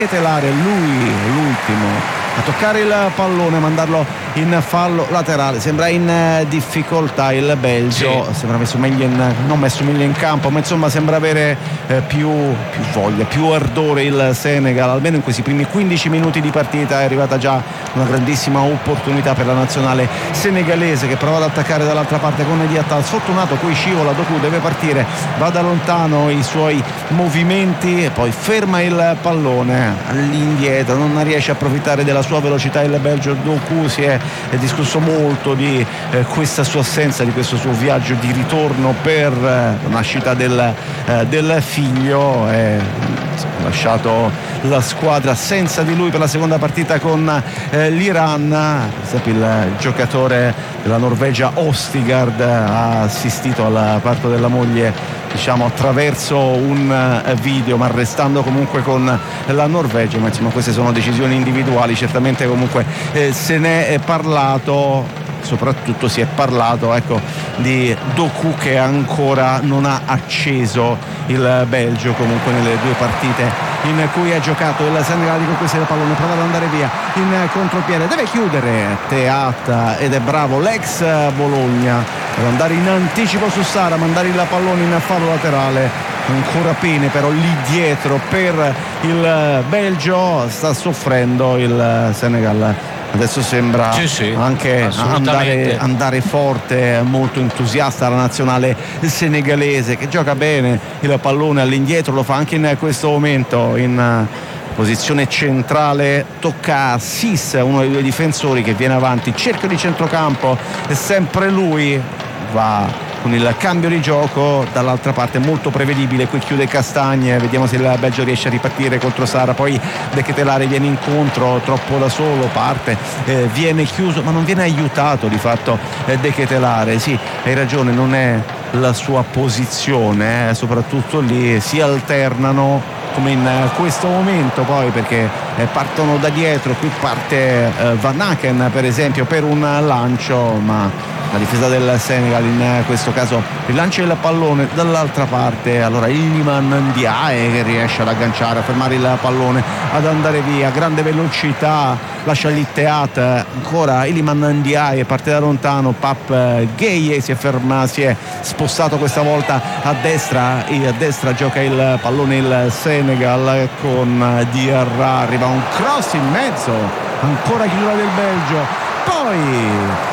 Telare, lui l'ultimo a toccare il pallone, mandarlo in fallo laterale. Sembra in difficoltà il Belgio, sì. Sembra non messo meglio in campo, ma insomma sembra avere più voglia, più ardore il Senegal. Almeno in questi primi 15 minuti di partita è arrivata già una grandissima opportunità per la nazionale senegalese, che prova ad attaccare dall'altra parte con Diatta. Sfortunato, qui scivola, Doku deve partire, va da lontano i suoi movimenti e poi ferma il pallone all'indietro, non riesce a approfittare della sua velocità il Belgio. Doku si è discusso molto di questa sua assenza, di questo suo viaggio di ritorno per la nascita del figlio. Ha lasciato la squadra senza di lui per la seconda partita con l'Iran. Il giocatore della Norvegia Ostigard ha assistito al parto della moglie, diciamo attraverso un video, ma restando comunque con la Norvegia. Ma insomma queste sono decisioni individuali. Certamente comunque se ne è parlato, soprattutto si è parlato di Doku, che ancora non ha acceso il Belgio comunque nelle due partite in cui ha giocato. Il Senegal di conquista del pallone, prova ad andare via in contropiede, deve chiudere Teat ed è bravo l'ex Bologna per andare in anticipo su Sara, mandare il pallone in fallo laterale. Ancora pene però lì dietro per il Belgio, sta soffrendo il Senegal. Adesso sembra anche andare forte, molto entusiasta la nazionale senegalese, che gioca bene il pallone all'indietro, lo fa anche in questo momento in posizione centrale. Tocca a Sis, uno dei due difensori, che viene avanti, cerchio di centrocampo, è sempre lui, va con il cambio di gioco dall'altra parte molto prevedibile. Qui chiude Castagne, vediamo se il Belgio riesce a ripartire contro Sara. Poi De Ketelaere viene incontro troppo da solo, parte, viene chiuso, ma non viene aiutato di fatto De Ketelaere. Sì, hai ragione, non è la sua posizione, soprattutto lì si alternano come in questo momento, poi perché partono da dietro. Qui parte Van Aken per esempio per un lancio, ma la difesa del Senegal in questo caso rilancia il pallone dall'altra parte. Allora Iliman Ndiaye che riesce ad agganciare, a fermare il pallone, ad andare via, grande velocità, lascia lì Teat, ancora Iliman Ndiaye, parte da lontano. Pap Gueye si è spostato questa volta a destra, e a destra gioca il pallone il Senegal con Diarra, arriva un cross in mezzo, ancora chiusura del Belgio, poi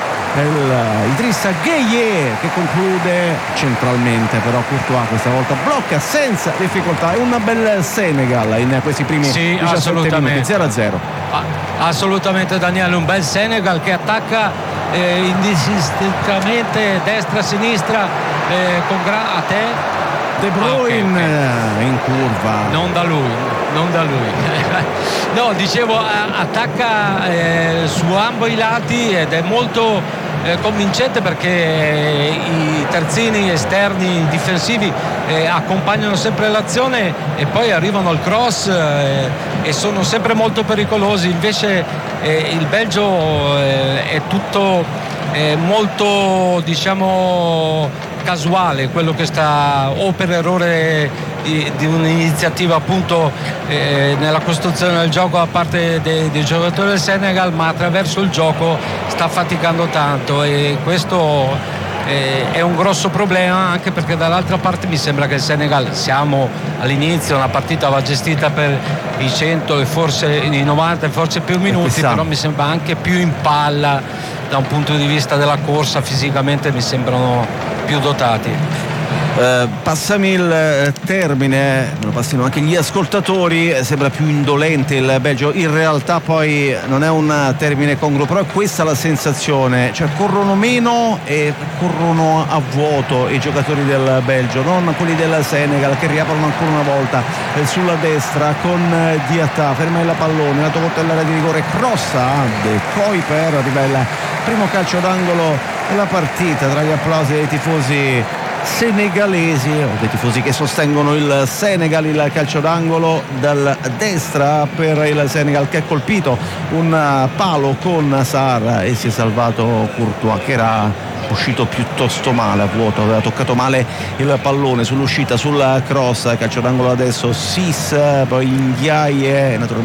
Idrissa Gueye che conclude centralmente, però Courtois questa volta blocca senza difficoltà. È un bel Senegal in questi primi 17 minuti, 0-0. Assolutamente Daniele, un bel Senegal che attacca indistintamente destra-sinistra con a te De Bruyne in curva, non da lui no, dicevo attacca su ambo i lati ed è molto convincente, perché i terzini esterni difensivi accompagnano sempre l'azione e poi arrivano al cross e sono sempre molto pericolosi. Invece il Belgio è tutto molto, diciamo, casuale, quello che sta, o per errore di un'iniziativa appunto nella costruzione del gioco da parte dei giocatori del Senegal, ma attraverso il gioco sta faticando tanto, e questo è un grosso problema, anche perché dall'altra parte mi sembra che il Senegal, siamo all'inizio, una partita va gestita per i 100 e forse i 90 e forse più minuti, però mi sembra anche più in palla da un punto di vista della corsa, fisicamente mi sembrano più dotati. Passami il termine, me lo passino anche gli ascoltatori, sembra più indolente il Belgio, in realtà poi non è un termine congruo, però è questa la sensazione, cioè corrono meno e corrono a vuoto i giocatori del Belgio, non quelli del Senegal, che riaprono ancora una volta sulla destra con Diatta, ferma il pallone, lato volta dell'area di rigore, crossa De Kuiper, arriva il primo calcio d'angolo della partita tra gli applausi dei tifosi senegalesi, o dei tifosi che sostengono il Senegal. Il calcio d'angolo dal destra per il Senegal, che ha colpito un palo con Sarr e si è salvato Courtois, che era uscito piuttosto male a vuoto, aveva toccato male il pallone sull'uscita, sul cross. Calcio d'angolo adesso Sis, poi Ndiaye, naturalmente